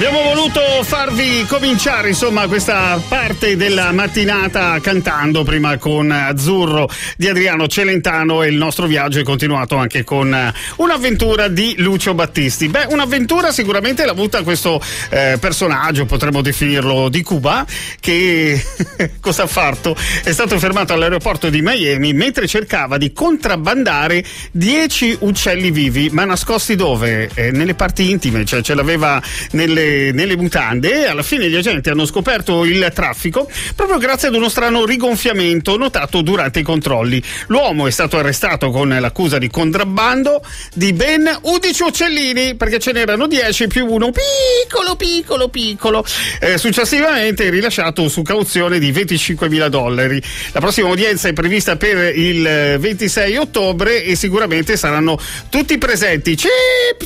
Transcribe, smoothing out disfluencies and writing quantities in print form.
Abbiamo voluto farvi cominciare insomma questa parte della mattinata cantando, prima con Azzurro di Adriano Celentano, e il nostro viaggio è continuato anche con un'avventura di Lucio Battisti. Beh, un'avventura sicuramente l'ha avuta questo personaggio, potremmo definirlo di Cuba, che cosa ha fatto? È stato fermato all'aeroporto di Miami mentre cercava di contrabbandare 10 uccelli vivi, ma nascosti dove? Nelle parti intime, cioè ce l'aveva nelle mutande, e alla fine gli agenti hanno scoperto il traffico proprio grazie ad uno strano rigonfiamento notato durante i controlli. L'uomo è stato arrestato con l'accusa di contrabbando di ben 11 uccellini, perché ce n'erano 10 più uno piccolo. Successivamente rilasciato su cauzione di $25.000. La prossima udienza è prevista per il 26 ottobre e sicuramente saranno tutti presenti. Chip